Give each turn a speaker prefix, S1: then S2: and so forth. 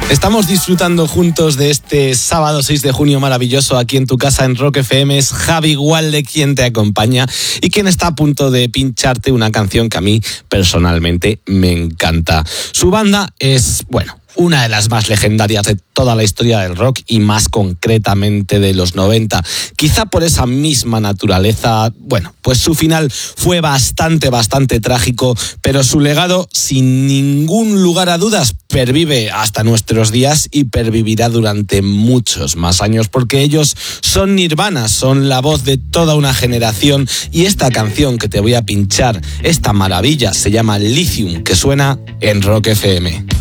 S1: Estamos disfrutando juntos de este sábado 6 de junio maravilloso aquí en tu casa en Rock FM. Es Javi Gualde quien te acompaña y quien está a punto de pincharte una canción que a mí personalmente me encanta. Su banda es, una de las más legendarias de toda la historia del rock y más concretamente de los 90. Quizá por esa misma naturaleza, pues su final fue bastante trágico, pero su legado, sin ningún lugar a dudas, pervive hasta nuestros días y pervivirá durante muchos más años, porque ellos son Nirvana, son la voz de toda una generación, y esta canción que te voy a pinchar, esta maravilla, se llama Lithium, que suena en Rock FM.